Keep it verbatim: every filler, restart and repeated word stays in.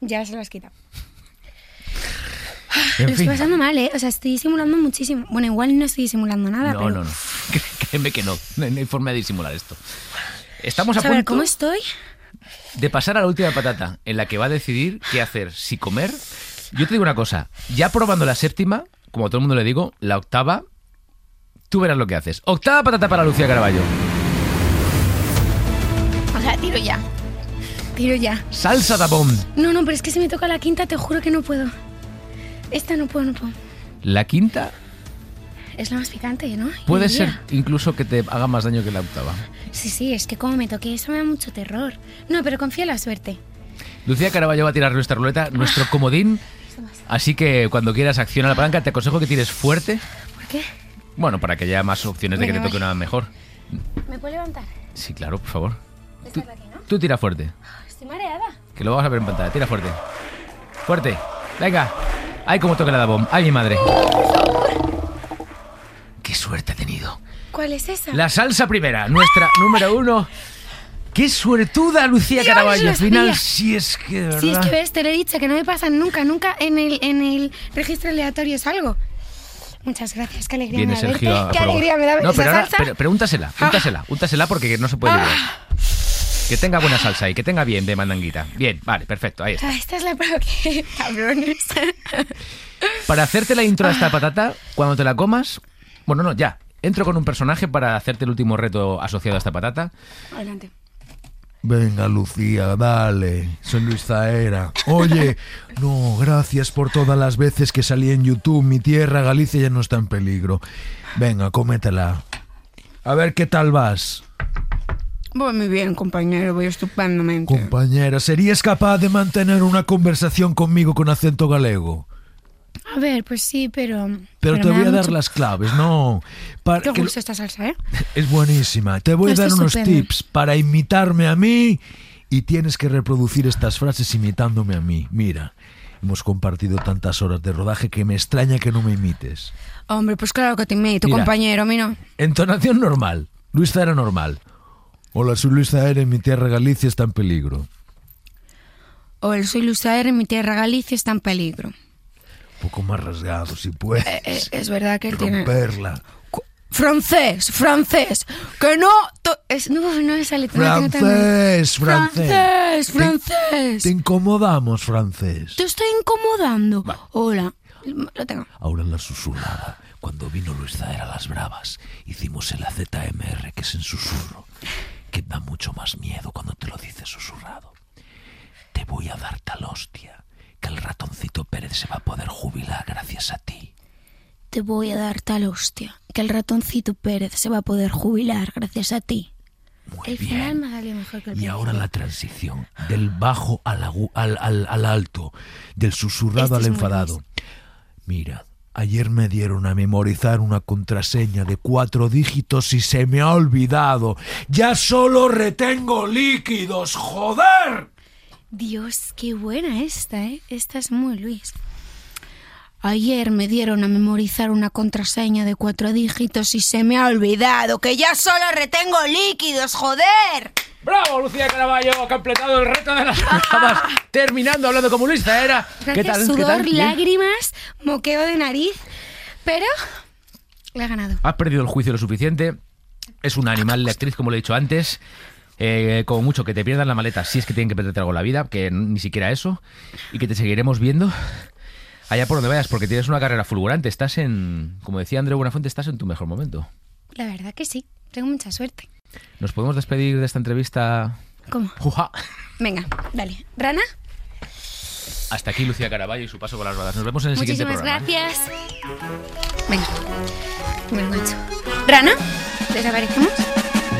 Ya se lo has quitado. En lo fin. estoy pasando mal, ¿eh? O sea, estoy disimulando muchísimo. Bueno, igual no estoy disimulando nada, No, pero... no, no. Créeme que no. No hay forma de disimular esto. Estamos a A ver, punto ¿cómo estoy? de pasar a la última patata, en la que va a decidir qué hacer, si comer. Yo te digo una cosa. Ya probando la séptima, como a todo el mundo le digo, la octava, tú verás lo que haces. Octava patata para Lucía Caraballo. O sea, tiro ya. Tiro ya. Salsa da bomb. No, no, pero es que si me toca la quinta, te juro que no puedo. Esta no puedo, no puedo. La quinta Es la más picante, ¿no? puede Yo ser diría. incluso que te haga más daño que la octava. Sí, sí, es que como me toque eso me da mucho terror. No, pero confía en la suerte. Lucía Caraballo va a tirar nuestra ruleta, nuestro comodín. Así que cuando quieras acciona la palanca, te aconsejo que tires fuerte. ¿Por qué? Bueno, para que haya más opciones de que Venga, te toque voy. una mejor. ¿Me puedo levantar? Sí, claro, por favor. Esta es la que, ¿no? Tú tira fuerte, Estoy mareada. que lo vamos a ver en pantalla. Tira fuerte. Fuerte. Venga. Ay, cómo toca la da bomb. Ay, mi madre. Qué suerte he tenido. ¿Cuál es esa? La salsa primera, nuestra número uno. Qué suertuda, Lucía Dios, Caraballo. lo Al final, sabía. sí es que de verdad. Sí, es que ves, te lo he dicho, que no me pasan nunca, nunca en el, en el registro aleatorio salgo. Muchas gracias, qué alegría Viene me da Sergio verte. a Qué probar. alegría me da No, esa pero ahora, salsa. pero, pero úntasela, úntasela, úntasela porque no se puede llevar. Que tenga buena salsa y que tenga bien de mandanguita. Bien, vale, perfecto, ahí está. Ah, esta es la prueba que... Cabrones. Para hacerte la intro a esta patata, cuando te la comas... Bueno, no, ya. Entro con un personaje para hacerte el último reto asociado a esta patata. Adelante. Venga, Lucía, dale. Soy Luis Zaera. Oye, no, gracias por todas las veces que salí en YouTube. Mi tierra, Galicia, ya no está en peligro. Venga, cómetela. A ver qué tal vas. Voy muy bien, compañero, voy estupendamente. Compañera, ¿serías capaz de mantener una conversación conmigo con acento galego? A ver, pues sí, pero... Pero, te me voy da a dar mucho- las claves, ¿no? Para Qué que- gusto esta salsa, ¿eh? Es buenísima. Te voy a Está dar unos estupendo. tips para imitarme a mí y tienes que reproducir estas frases imitándome a mí. Mira, hemos compartido tantas horas de rodaje que me extraña que no me imites. Hombre, pues claro que te imito, Mira. compañero, a mí no. Entonación normal. Luis Zaera normal. Hola, soy Luis Zaera y mi tierra Galicia está en peligro. Hola, soy Luzaer y mi tierra Galicia está en peligro. Un poco más rasgado, si puedes. Eh, eh, es verdad que él tiene... Romperla. Francés, francés, que no... to- es, no, no me sale... no tengo tan- Francés, francés. Francés, Te- francés. Te incomodamos, francés. Te estoy incomodando. Hola, lo tengo. Ahora la susurrada. Cuando vino Luis Zaera a las bravas, hicimos el A Z M R, que es en susurro, que da mucho más miedo cuando te lo dices susurrado. Te voy a dar tal hostia, que el ratoncito Pérez se va a poder jubilar gracias a ti. Te voy a dar tal hostia, que el ratoncito Pérez se va a poder jubilar gracias a ti. Muy El bien. final me ha salido mejor que el Y principio. ahora la transición, del bajo al, agu- al, al, al alto, del susurrado Este al es muy enfadado. Mira, ayer me dieron a memorizar una contraseña de cuatro dígitos y se me ha olvidado. ¡Ya solo retengo líquidos, joder! Dios, qué buena esta, ¿eh? Esta es muy Luis. Ayer me dieron a memorizar una contraseña de cuatro dígitos y se me ha olvidado que ya solo retengo líquidos, joder. ¡Bravo, Lucía Caraballo! Ha completado el reto de las bravas. Terminando hablando como Luis Zaera. Gracias, ¿Qué tal? sudor, ¿Qué tal? Bien. lágrimas, moqueo de nariz, pero le ha ganado. Has perdido el juicio lo suficiente. Es un animal de actriz, como lo he dicho antes. Eh, como mucho que te pierdan la maleta si es que tienen que perderte algo en la vida, que ni siquiera eso. Y que te seguiremos viendo allá por donde vayas, porque tienes una carrera fulgurante. Estás en, como decía Andreu Buenafuente, estás en tu mejor momento. La verdad que sí, tengo mucha suerte. ¿Nos podemos despedir de esta entrevista? ¿Cómo? ¡Juja! Venga, dale. ¿Rana? Hasta aquí Lucía Caraballo y su paso por las rodas. Nos vemos en el siguiente Muchísimas programa. gracias. Venga, me lo he hecho. ¿Rana? ¿Desaparecemos?